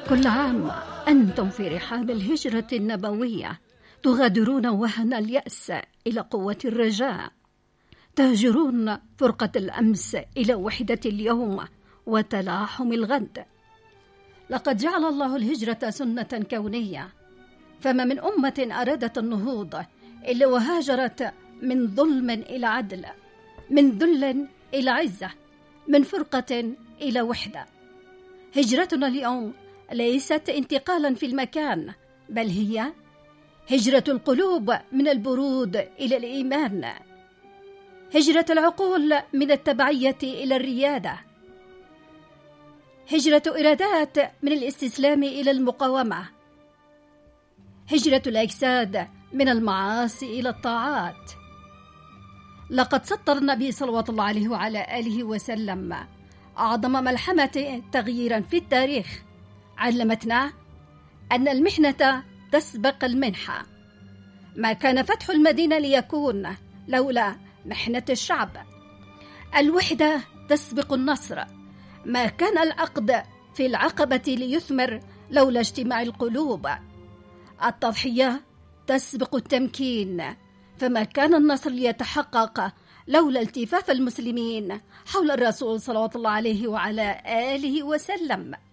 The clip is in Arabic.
كل عام أنتم في رحاب الهجرة النبوية تغادرون وهن اليأس إلى قوة الرجاء، تهجرون فرقة الأمس إلى وحدة اليوم وتلاحم الغد. لقد جعل الله الهجرة سنة كونية، فما من أمة أرادت النهوض إلا وهاجرت من ظلم إلى عدل، من ذل إلى عزة، من فرقة إلى وحدة. هجرتنا اليوم ليست انتقالا في المكان، بل هي هجرة القلوب من البرود إلى الإيمان، هجرة العقول من التبعية إلى الريادة، هجرة إرادات من الاستسلام إلى المقاومة، هجرة الأجساد من المعاصي إلى الطاعات. لقد سطر النبي صلوات الله عليه وعلى آله وسلم أعظم ملحمة تغييرا في التاريخ، علمتنا أن المحنة تسبق المنحة. ما كان فتح المدينة ليكون لولا محنة الشعب. الوحدة تسبق النصر. ما كان العقد في العقبة ليثمر لولا اجتماع القلوب. التضحية تسبق التمكين. فما كان النصر ليتحقق لولا التفاف المسلمين حول الرسول صلى الله عليه وعلى آله وسلم.